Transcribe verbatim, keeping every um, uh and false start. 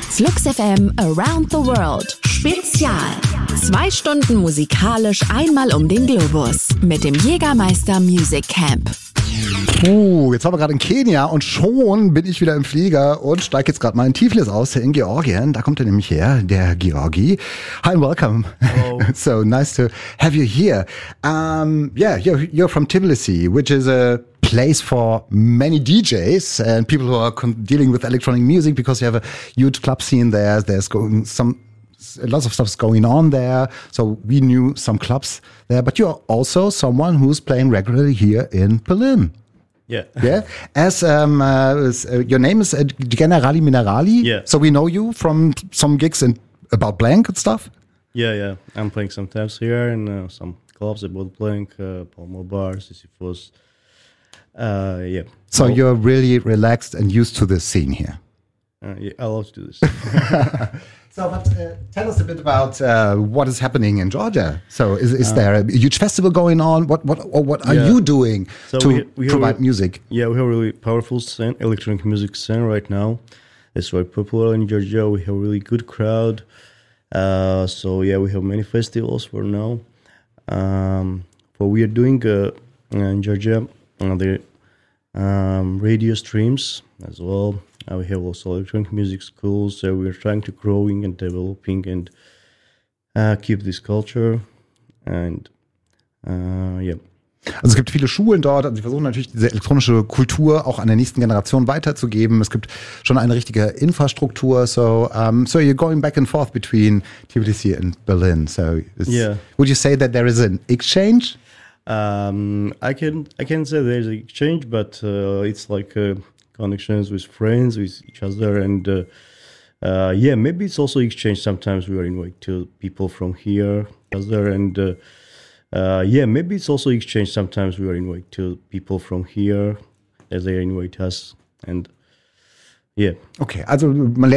Flux F M Around the World Spezial. Zwei Stunden musikalisch einmal um den Globus mit dem Jägermeister Music Camp. Uh, jetzt waren wir gerade in Kenia und schon bin ich wieder im Flieger und steige jetzt gerade mal in Tiflis aus, in Georgien. Da kommt er nämlich her, der Georgi. Hi and welcome. Hello. So nice to have you here. Um, yeah, you're, you're from Tbilisi, which is a place for many D Js and people who are con- dealing with electronic music because you have a huge club scene there. There's going some lots of stuff's going on there. So we knew some clubs there, but you're also someone who's playing regularly here in Berlin. Yeah. Yeah. As um, uh, as, uh, your name is uh, Generali Minerali. Yeah. So we know you from some gigs and about Blank and stuff. Yeah, yeah. I'm playing sometimes here in uh, some clubs about Blank, uh, Palmo Bar, Sisyphus. Uh, yeah. So well, you're really relaxed and used to the scene here. Uh, yeah, I love to do this. So, but uh, tell us a bit about uh, what is happening in Georgia. So, is is uh, there a huge festival going on? What what or what are yeah. you doing so to we, we provide have, music? Yeah, we have a really powerful scene, electronic music scene right now. It's very popular in Georgia. We have a really good crowd. Uh, so yeah, we have many festivals for now. Um, but we are doing uh, in Georgia uh, the um, radio streams as well. Uh, we have also electronic music schools, so we're trying to growing and developing and uh, keep this culture and uh, yeah. Also es gibt viele Schulen dort und sie versuchen natürlich diese elektronische Kultur auch an der nächsten Generation weiterzugeben. Es gibt schon eine richtige Infrastruktur. So, um, so you're going back and forth between Tbilisi and Berlin. So, yeah. Would you say that there is an exchange? Um, I can I can say there's an exchange, but uh, it's like uh, connections with friends, with each other, and uh, uh, yeah, maybe it's also exchange. Sometimes we are invited to people from here, other, and uh, uh, yeah, maybe it's also exchange. Sometimes we are invited to people from here, as they invite us, and yeah. Okay, also man